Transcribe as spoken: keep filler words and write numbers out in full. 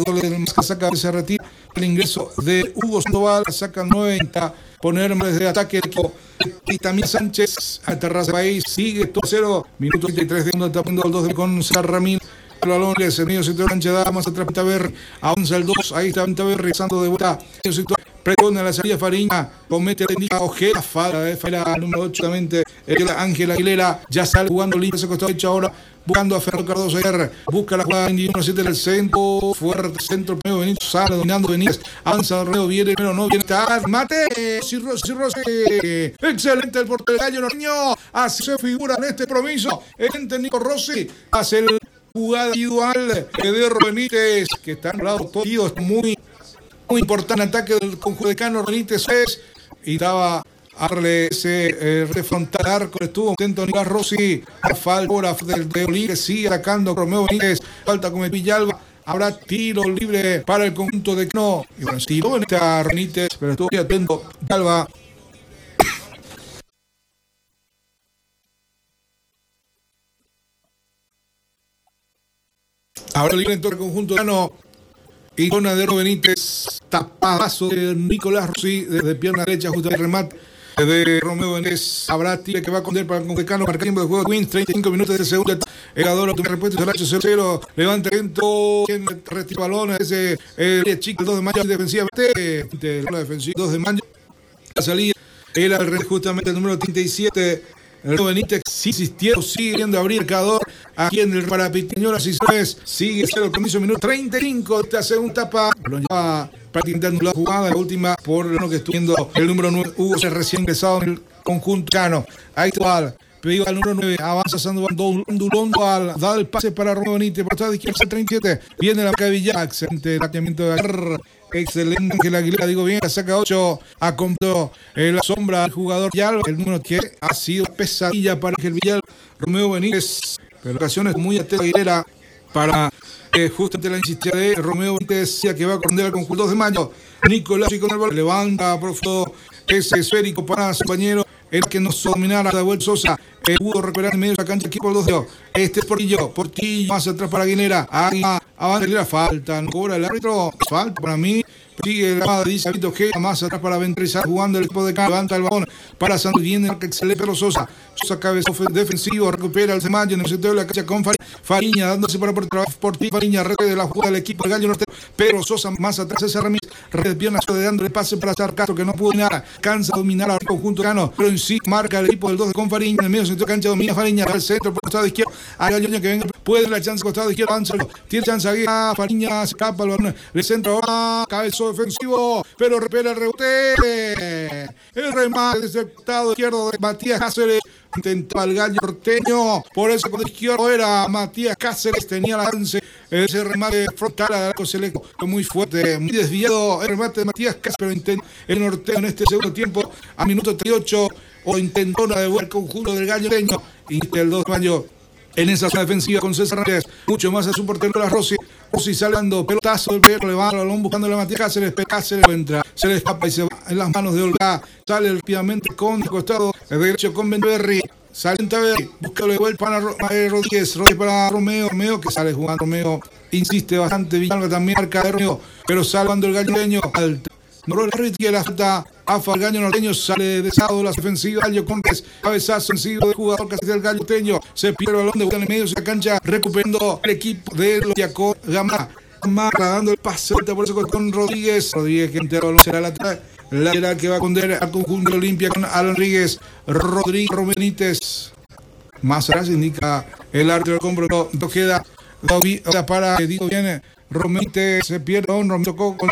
del más que saca, se retira el ingreso de Hugo Sandoval, saca noventa, poner hombres de ataque el equipo. Y también Sánchez, a Terraza País, sigue todo cero, minuto treinta y tres de segundo, tapando el dos de con Ramírez. El balón es el medio sector cancha, da más atrás Pintaverri, avanza el dos, ahí está Pintaverri, regresando de vuelta, medio sector, pregona la salida Fariña, comete la indica Ojeda, falta de Fala, número ocho, también Ángel Aguilera, ya sale jugando libre, ese costado derecho ahora, buscando a Fernando Cardoso ayer, busca la jugada veintiuno siete del centro, fuerte centro, primero Benítez, sale dominando Benítez, avanza Romeo, viene, pero no viene, está, mate, Cirro, Cirro, excelente el portero del Gallo Norteño, así se figura en este promiso, el Nico Rossi, hace el jugada individual de Benítez, que está en lado todo, es muy, muy importante ataque del conjunto de Cano. Benítez es, y daba a darle ese eh, refrontal arco, estuvo atento Nicolás Rossi, a falta del de Olive, sigue atacando Romeo Benítez, falta con el Villalba, habrá tiro libre para el conjunto de Cano, y bueno, tiro en esta Benítez, pero estuvo muy atento Villalba. Ahora libre en todo el conjunto de Cano. Y zona de Benítez. Tapadazo de Nicolás Rossi desde pierna derecha, justo al remate de Romeo Benítez. Habrá tiro que va a contar para el conjunto de Cano. Marca tiempo de juego de Wins. treinta y cinco minutos de segundo. El Adoro toma respuesta. El ocho cero. Levanta lento. Retira balón. Ese el chico. El dos de mayo defensivamente. El defensivo. dos de mayo. La salida. Era justamente el número treinta y siete. El Benítez sí insistió, sigue viendo abrir el marcador aquí en el Parapitiñola, si sabes, sigue cero con diez minutos, treinta y cinco, esta segunda etapa, lo lleva prácticamente la jugada, la última por lo que estoy viendo, el número nueve, Hugo se recién ingresado en el conjunto Cano, ahí está, pedido al número nueve, avanza Sandoval, Dulondo, da el pase para Romeo Benítez, por atrás de izquierda, treinta y siete, viene la marca de Villar, excelente tratamiento de agarrar. Excelente Ángel Aguilera, digo bien, la saca ocho, a compró eh, la sombra del jugador Villalba, el número que ha sido pesadilla para Ángel Villalba, Romeo Benítez, pero ocasiones muy atento Aguilera para eh, justamente la insistencia de Romeo Benítez, decía que va a correr al conjunto dos de mayo, Nicolás y con el balón levanta profundo ese esférico para su compañero, el que nos dominara de vuelta Sosa, eh, pudo recuperar en medio de la cancha equipo el dos de dos, este es Portillo, Portillo más atrás para Aguilera, Aguilera, avanza, falta, no cobra el árbitro, falta para mí, sigue la llamada, dice Vito G, más atrás para Ventrizar, jugando el equipo de Cano, levanta el balón para Santos, viene el que excelente pero Sosa, Sosa cabeza defensivo, recupera el Semayo en el sector de la cancha con Fariña, dándose para por trabajo, Portillo, Fariña, red de la jugada del equipo del Gallo Norte, pero Sosa más atrás, ese Ramírez, red de piernas, dándole pase para Sar Castro, que no pudo nada, cansa dominar al conjunto Cano, pero en sí marca el equipo del dos de con Fariña, en el medio sector de cancha, domina Fariña, al centro, por el costado izquierdo, a Gallo que venga, puede la chance costado izquierdo, Ángelo, tiene chance aquí, a Fariña, se escapa el balón, el centro ahora, cabezón defensivo, pero repela el rebote, el remate desde el costado izquierdo de Matías Cáceres, intentaba el Gallo Norteño, por eso con el izquierdo era Matías Cáceres, tenía la chance, ese remate frontal al arco selecto, muy fuerte, muy desviado, el remate de Matías Cáceres, pero intentó el Norteño en este segundo tiempo, a minuto treinta y ocho, o intentó una de vuelta el conjunto del Gallo Norteño, y el dos de mayo, en esa zona defensiva con César Ramírez, mucho más a su portero la Rossi, Rossi saliendo, pelotazo del perro, le va al balón buscando la Matías Cáceres, Cáceres entra, se le escapa y se va en las manos de Olga, sale rápidamente con el costado el derecho con Benberry, sale Benberry, busca de vuelta para Rodríguez, Rodríguez para Romeo, Romeo que sale jugando, Romeo insiste bastante, Villalba también marca de Romeo, pero salvando el galleño, alta. No el árbitro la falta a el Gallo Norteño, sale desado la defensiva, Gallo Contes, cabezazo sencillo del jugador casi del Gallo Norteño, se pierde el balón de vuelta en el medio de la cancha, recuperando el equipo de los Diacó Gama, Gama dando el pase por eso con Rodríguez, Rodríguez que entera el balón será lateral, lateral que va a condenar al conjunto de Olimpia con Alan Rodríguez, Rodríguez Benítez, más atrás indica el árbitro del compro, no queda para, digo viene Romite, se pierde un Romito con